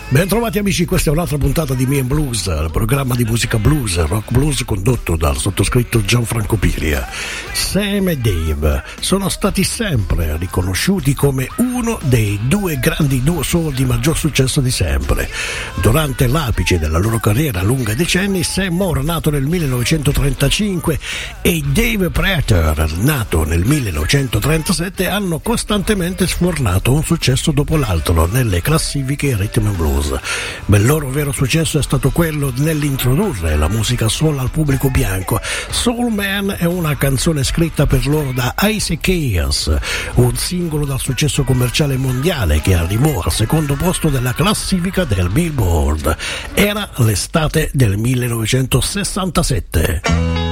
Bentrovati amici, questa è un'altra puntata di Me and Blues, il programma di musica blues, rock blues condotto dal sottoscritto Gianfranco Pilia. Sam e Dave sono stati sempre riconosciuti come uno dei due grandi duo soul di maggior successo di sempre. Durante l'apice della loro carriera lunga decenni, Sam Moore, nato nel 1935, e Dave Prater, nato nel 1937, hanno costantemente sfornato un successo dopo l'altro nelle classifiche rhythm and blues. Ma il loro vero successo è stato quello nell'introdurre la musica soul al pubblico bianco. Soul Man è una canzone scritta per loro da Isaac Hayes, un singolo dal successo commerciale mondiale che arrivò al secondo posto della classifica del Billboard. Era l'estate del 1967.